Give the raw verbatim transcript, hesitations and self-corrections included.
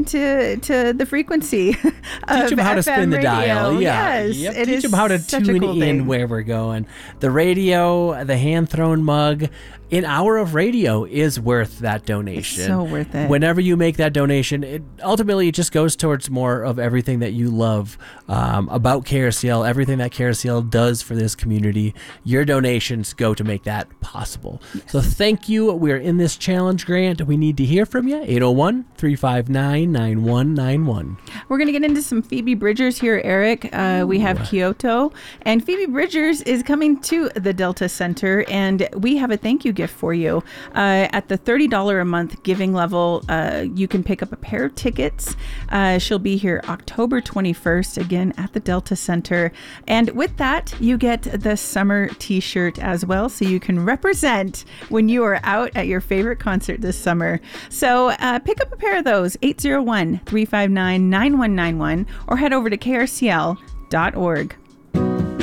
into to the frequency. Teach them how F M to spin the radio. dial. Yeah. Yes, Yep. it Teach is them how to such a tune cool in thing. where we're going. The radio, the hand-thrown mug, an hour of radio is worth that donation. It's so worth it. Whenever you make that donation, it ultimately it just goes towards more of everything that you love um, about K R C L, everything that K R C L does for this community. Your donations go to make that possible. Yes. So thank you. We're in this challenge, Grant. We need to hear from you. eight oh one, three five nine, nine one nine one. We're going to get into some Phoebe Bridgers here, Eric. Uh, we have Kyoto. And Phoebe Bridgers is coming to the Delta Center. And we have a thank you gift for you. Uh, at the thirty dollars a month giving level, uh, you can pick up a pair of tickets. Uh, she'll be here October twenty-first, again, at the Delta Center. And with that, you get the summer t-shirt as well, so you can represent when you are out at your favorite concert this summer. So uh, pick up a pair of those, eight oh one, three five nine, nine one nine one, or head over to K R C L dot org.